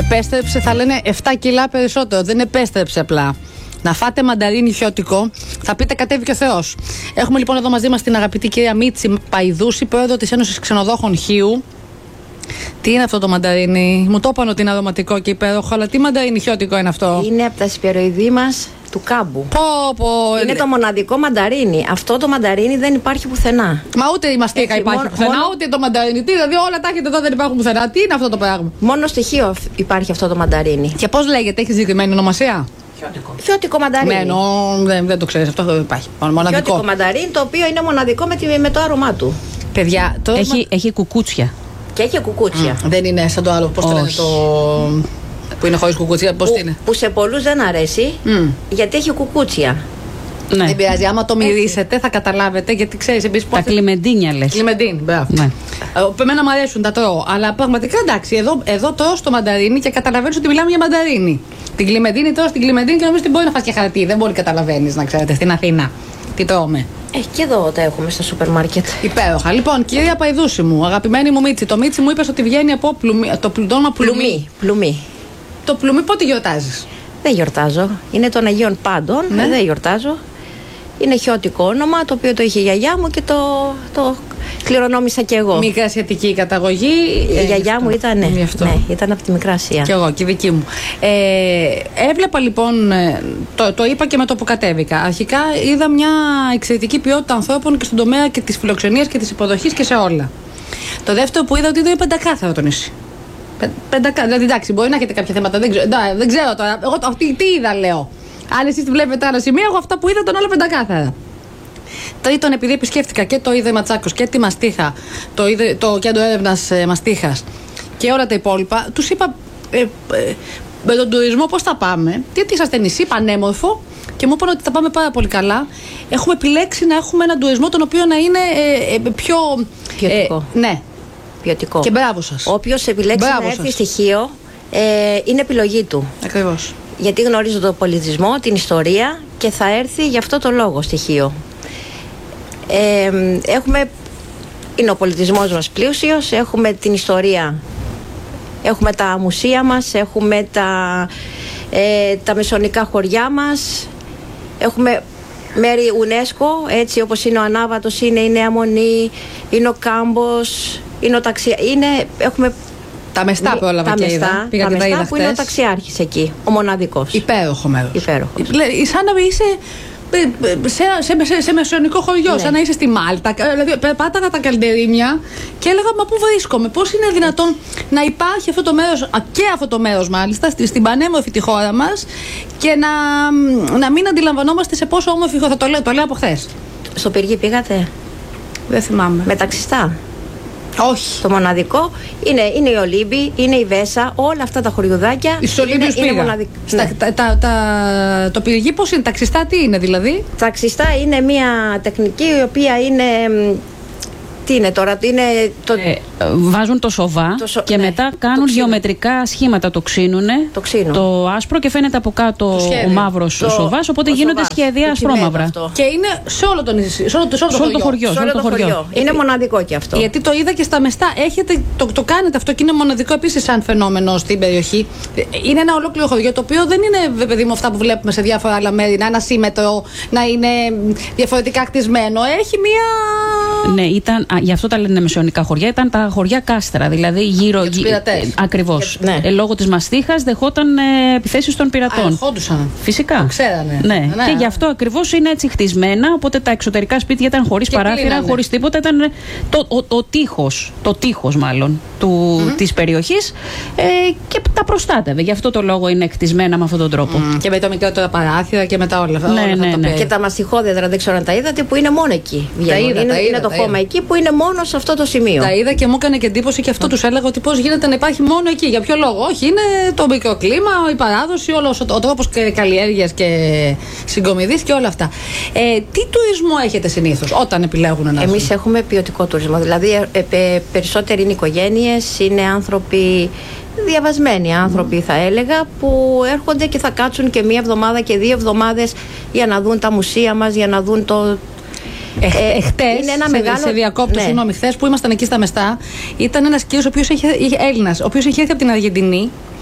επέστρεψε, θα λένε 7 κιλά περισσότερο. Δεν επέστρεψε απλά. Να φάτε μανταρίνι χιώτικο, θα πείτε κατέβηκε ο Θεός. Έχουμε λοιπόν εδώ μαζί μας την αγαπητή κυρία Μίτση Παϊδούση, πρόεδρο της Ένωσης Ξενοδόχων Χίου. Τι είναι αυτό το μανταρίνι? Μου το είπαν ότι είναι αρωματικό και υπέροχο, αλλά τι μανταρίνι χιώτικο είναι αυτό? Είναι από τα σπιροειδή μας του κάμπου. Είναι το μοναδικό μανταρίνι. Αυτό το μανταρίνι δεν υπάρχει πουθενά. Μα ούτε η μαστίκα υπάρχει πουθενά, ούτε το μανταρίνι. Τι, δηλαδή όλα τα έχετε εδώ, δεν υπάρχουν πουθενά. Τι είναι αυτό το πράγμα? Μόνο στο Χίο υπάρχει αυτό το μανταρίνι. Και πώς λέγεται, έχει συγκεκριμένη ονομασία? Χιώτικο μανταρίνι. Δεν το ξέρεις, αυτό δεν υπάρχει. Μοναδικό. Χιώτικο μανταρίνι, το οποίο είναι μοναδικό με το άρωμά του. Παιδιά, έχει κουκούτσια. Και έχει κουκούτσια. Δεν είναι σαν το άλλο. Πώς το λένε το. Που είναι χωρίς κουκούτσια, πώς είναι? Που σε πολλούς δεν αρέσει, γιατί έχει κουκούτσια. Ναι. Δεν πειράζει, άμα το μυρίσετε θα καταλάβετε, γιατί ξέρεις επίσης πώς. Τα κλιμεντίνια λες. Κλιμεντίν, μπράβο. Ναι. Εμένα μου αρέσουν, τα τρώω. Αλλά πραγματικά εντάξει, εδώ τρώω στο μανταρίνι και καταλαβαίνεις ότι μιλάμε για μανταρίνι. Την κλιμεντίνη τρώω στην κλιμεντίνη και νομίζω ότι μπορεί να φας και χαρτί. Δεν μπορεί να καταλαβαίνεις, να ξέρετε, στην Αθήνα. Τι τρώμε. Και εδώ τα έχουμε στα σούπερ μάρκετ. Υπέροχα. Λοιπόν, κυρία Παϊδούση μου, αγαπημένη μου Μίτση, το Μίτση μου είπες ότι βγαίνει από Πλουμί. Το πλουμί πότε γιορτάζεις? Δεν γιορτάζω. Είναι των Αγίων Πάντων. Ναι. Δεν γιορτάζω. Είναι χιώτικο όνομα, το οποίο το είχε η γιαγιά μου και το κληρονόμησα κι εγώ. Μικρασιατική καταγωγή. Η γιαγιά μου ήταν, ναι, ήταν από τη Μικρά Ασία. Κι εγώ, και η δική μου. Έβλεπα λοιπόν, το είπα και με το που κατέβηκα. Αρχικά είδα μια εξαιρετική ποιότητα ανθρώπων και στον τομέα και της φιλοξενίας και της υποδοχής και σε όλα. Το δεύτερο που είδα ότι είναι πεντακάθαρο το νησί. Δηλαδή, εντάξει, μπορεί να έχετε κάποια θέματα, δεν ξέρω τώρα. Εγώ τι είδα, λέω. Αν εσείς τη βλέπετε άλλα σημεία, εγώ αυτά που είδα τον όλα πεντακάθαρα. Τρίτον, επειδή επισκέφτηκα και το Ίδρυμα Τσάκος και τη Μαστίχα, το κέντρο έρευνας Μαστίχας και όλα τα υπόλοιπα, τους είπα με τον τουρισμό πώς θα πάμε, γιατί είσαστε νησί πανέμορφο και μου είπαν ότι θα πάμε πάρα πολύ καλά. Έχουμε επιλέξει να έχουμε έναν τουρισμό τον οποίο να είναι πιο ποιοτικό. Ναι. Ποιοτικό. Και μπράβο σας. Όποιος επιλέξει να έρθει στοιχείο, είναι επιλογή του. Ακριβώς. Γιατί γνωρίζω τον πολιτισμό, την ιστορία και θα έρθει γι' αυτό το λόγο στοιχείο. Είναι ο πολιτισμός μας πλούσιος, έχουμε την ιστορία, έχουμε τα μουσεία μας, έχουμε τα μεσονικά χωριά μας, έχουμε μέρη UNESCO, έτσι όπως είναι ο Ανάβατος, είναι η Νέα Μονή, είναι ο Κάμπος, είναι ο έχουμε τα μεστά που έλαβα και είδα. Τα μεστά που είναι ο ταξιάρχης εκεί, ο μοναδικός. Υπέροχο μέρος. Υπέροχος. Σαν να είσαι σε μεσαιωνικό χωριό, ναι. Σαν να είσαι στη Μάλτα. Δηλαδή, πάταγα τα καλντερίμια και έλεγα, μα πού βρίσκομαι, πώς είναι δυνατόν να υπάρχει αυτό το μέρος, και αυτό το μέρος μάλιστα, στην πανέμορφη τη χώρα μας, και να μην αντιλαμβανόμαστε σε πόσο όμορφη χώρα. Το λέω από χθες. Στο Πυργή πήγατε? Δεν θυμάμαι. Με ταξιστά? Όχι. Το μοναδικό είναι η Ολύμπη, είναι η Βέσα, όλα αυτά τα χωριουδάκια. Στους Ολύμπιους πήγα. Το Πυργή πώς είναι, ταξιστά τι είναι δηλαδή? Ταξιστά είναι μια τεχνική η οποία είναι... Τι είναι τώρα, βάζουν το σοβά και μετά κάνουν γεωμετρικά σχήματα, το ξύνουνε, το άσπρο και φαίνεται από κάτω ο μαύρος σοβάς, οπότε γίνονται σχέδια ασπρόμαυρα. Και είναι σε όλο το νησί, σε όλο το χωριό. Είναι μοναδικό και αυτό. Γιατί το είδα και στα μεστά, το κάνετε αυτό και είναι μοναδικό επίσης σαν φαινόμενο στην περιοχή. Είναι ένα ολόκληρο χωριό το οποίο δεν είναι, παιδί μου, αυτά που βλέπουμε σε διάφορα άλλα μέρη, να είναι ασύμμετρο, να είναι διαφορετικά χτισμένο. Έχει μία... Ναι, γι' αυτό τα λένε μεσαιωνικά χωριά, ήταν τα χωριά κάστρα, δηλαδή γύρω. Ακριβώς. Λόγω της μαστίχας δεχόταν επιθέσεις των πειρατών. Ερχόντουσαν. Φυσικά. Το ξέρανε. Ναι. Και γι' αυτό ακριβώς είναι έτσι χτισμένα. Οπότε τα εξωτερικά σπίτια ήταν χωρίς παράθυρα, χωρίς τίποτα. Ήταν το τείχος μάλλον της περιοχής και τα προστάτευε. Γι' αυτό το λόγο είναι χτισμένα με αυτόν τον τρόπο. Και με τα μικρότερα παράθυρα και με τα όλα αυτά. Ναι. Και τα μαστιχόδεδρα, δεν ξέρω αν τα είδατε, που είναι μόνο εκεί. Είναι το χώμα εκεί που είναι μόνο σε αυτό το σημείο. Τα είδα και μου έκανε και εντύπωση και αυτό τους έλεγα, ότι πώς γίνεται να υπάρχει μόνο εκεί. Για ποιο λόγο? Όχι, είναι το μικροκλίμα, η παράδοση, όλος ο τρόπος καλλιέργειας και συγκομιδής και όλα αυτά. Τι τουρισμό έχετε συνήθως όταν επιλέγουν να έρθουν? Εμείς έχουμε ποιοτικό τουρισμό. Δηλαδή, περισσότεροι είναι οικογένειες, είναι άνθρωποι. Διαβασμένοι άνθρωποι θα έλεγα, που έρχονται και θα κάτσουν και μία εβδομάδα και 2 εβδομάδες για να δουν τα μουσεία μας, για να δουν το... Χτες, σε διακόπτω, συγγνώμη, χθες που ήμασταν εκεί στα μεστά, ήταν ένας κύριος Έλληνας, ο οποίος είχε έρθει από την Αργεντινή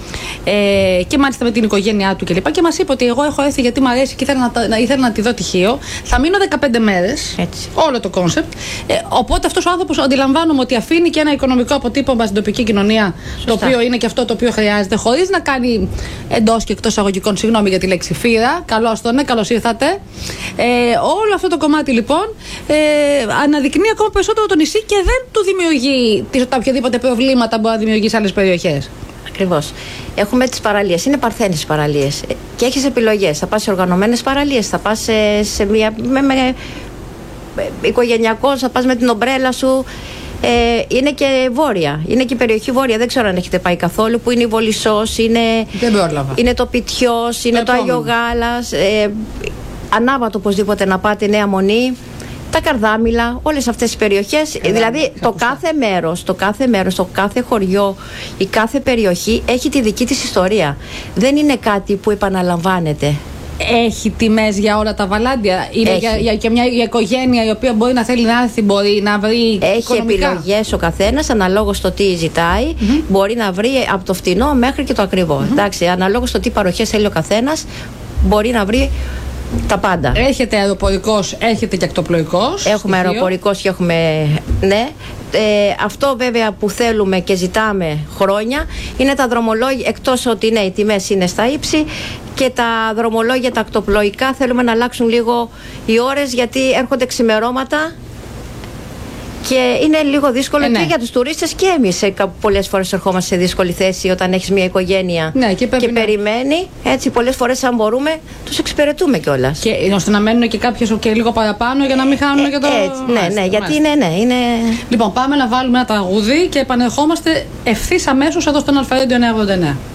Και μάλιστα με την οικογένειά του κλπ. Και μας είπε ότι εγώ έχω έρθει γιατί μου αρέσει και ήθελα να τη δω τυχείο. Θα μείνω 15 μέρες. Όλο το κόνσεπτ. Οπότε αυτός ο άνθρωπος αντιλαμβάνομαι ότι αφήνει και ένα οικονομικό αποτύπωμα στην τοπική κοινωνία. Σωστά. Το οποίο είναι και αυτό το οποίο χρειάζεται, χωρίς να κάνει εντός και εκτός αγωγικών, συγγνώμη για τη λέξη φύρα. Καλώς τον, καλώς ήρθατε. Όλο αυτό το κομμάτι λοιπόν αναδεικνύει ακόμα περισσότερο το νησί και δεν του δημιουργεί τα οποιαδήποτε προβλήματα μπορεί να δημιουργεί σε άλλες περιοχές. Ακριβώς. Έχουμε τις παραλίες. Είναι παρθένες οι παραλίες. Και έχεις επιλογές. Θα πας σε οργανωμένες παραλίες, θα πας σε μια. Οικογενειακός, θα πας με την ομπρέλα σου. Είναι και βόρεια. Είναι και η περιοχή βόρεια. Δεν ξέρω αν έχετε πάει καθόλου. Που είναι η Βολισσός, είναι το Πιτιός, είναι το Άγιο Γάλας. Ανάβατο οπωσδήποτε να πάτε, Νέα Μονή. Τα Καρδάμιλα, όλες αυτές τις περιοχές, δηλαδή το κάθε μέρος, το κάθε χωριό, η κάθε περιοχή έχει τη δική της ιστορία. Δεν είναι κάτι που επαναλαμβάνεται. Έχει τιμές για όλα τα βαλάντια? Είναι για μια οικογένεια η οποία μπορεί να θέλει να έρθει, μπορεί να βρει έχει οικονομικά. Επιλογές ο καθένας, αναλόγως το τι ζητάει, μπορεί να βρει από το φτηνό μέχρι και το ακριβό. Εντάξει, αναλόγως το τι παροχές θέλει ο καθένας, μπορεί να βρει τα πάντα. Έχετε αεροπορικός, έχετε και ακτοπλοϊκός. Έχουμε αεροπορικός και έχουμε. Ναι. Αυτό βέβαια που θέλουμε και ζητάμε χρόνια είναι τα δρομολόγια, εκτός ότι οι τιμές είναι στα ύψη, και τα δρομολόγια τα ακτοπλοϊκά θέλουμε να αλλάξουν λίγο οι ώρες, γιατί έρχονται ξημερώματα και είναι λίγο δύσκολο και για τους τουρίστες και εμείς πολλές φορές ερχόμαστε σε δύσκολη θέση όταν έχεις μια οικογένεια και περιμένει. Έτσι πολλές φορές, αν μπορούμε, τους εξυπηρετούμε κιόλας. Και ώστε να μένουν και κάποιες και λίγο παραπάνω για να μην χάνουν και το. Ναι, γιατί είναι. Λοιπόν, πάμε να βάλουμε ένα τραγούδι και επανερχόμαστε ευθύς αμέσως εδώ στον Αλφα Radio 989.